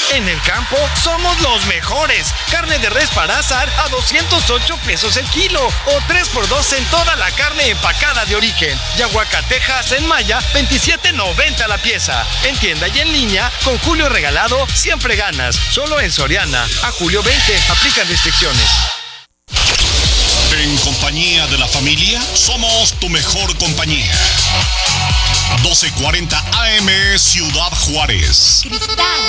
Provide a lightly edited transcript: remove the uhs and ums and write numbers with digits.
En el campo somos los mejores. Carne de res para asar a 208 pesos el kilo o 3x2 en toda la carne empacada de origen. Y aguacatejas en Maya, 27.90 la pieza. En tienda y en línea, con Julio regalado, siempre ganas. Solo en Soriana. A julio 20, aplican restricciones. En compañía de la familia, somos tu mejor compañía. 1240 AM Ciudad Juárez. Cristal